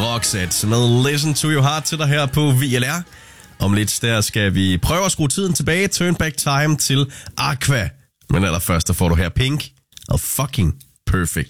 Roxette med Listen to Your Heart til dig her på VLR. Om lidt der skal vi prøve at skrue tiden tilbage. Turn back time til Aqua. Men allerførst der får du her Pink og Fucking Perfect.